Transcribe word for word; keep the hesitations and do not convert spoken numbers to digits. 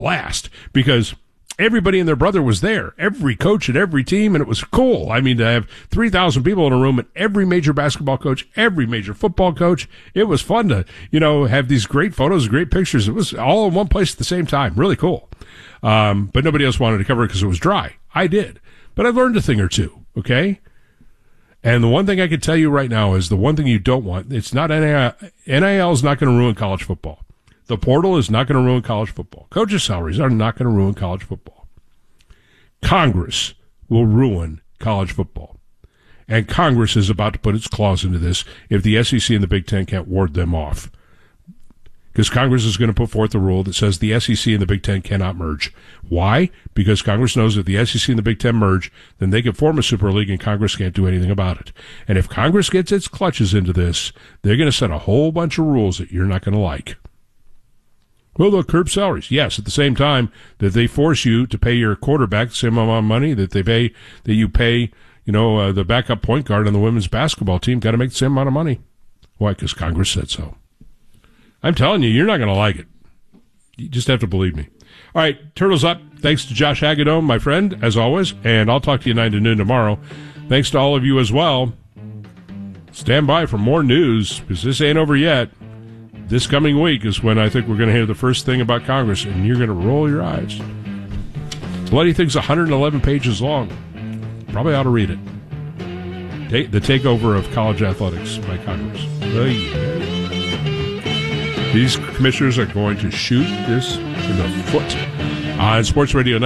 blast because everybody and their brother was there. Every coach at every team, and it was cool. I mean, to have three thousand people in a room and every major basketball coach, every major football coach, it was fun to, you know, have these great photos, great pictures. It was all in one place at the same time. Really cool. Um, but nobody else wanted to cover it because it was dry. I did. But I learned a thing or two, okay? And the one thing I can tell you right now is the one thing you don't want, it's not N I L. N I L is not going to ruin college football. The portal is not going to ruin college football. Coaches' salaries are not going to ruin college football. Congress will ruin college football. And Congress is about to put its claws into this if the S E C and the Big Ten can't ward them off. Because Congress is going to put forth a rule that says the S E C and the Big Ten cannot merge. Why? Because Congress knows if the S E C and the Big Ten merge, then they can form a Super League and Congress can't do anything about it. And if Congress gets its clutches into this, they're going to set a whole bunch of rules that you're not going to like. Well, they'll curb salaries. Yes, at the same time that they force you to pay your quarterback the same amount of money that they pay, that you pay, you know, uh, the backup point guard on the women's basketball team, got to make the same amount of money. Why? Because Congress said so. I'm telling you, you're not going to like it. You just have to believe me. All right, Turtles Up. Thanks to Josh Hagedorn, my friend, as always, and I'll talk to you nine to noon tomorrow. Thanks to all of you as well. Stand by for more news, because this ain't over yet. This coming week is when I think we're going to hear the first thing about Congress, and you're going to roll your eyes. Bloody thing's one hundred eleven pages long. Probably ought to read it. Take, the takeover of college athletics by Congress. Oh, yeah. These commissioners are going to shoot this in the foot. On Sports Radio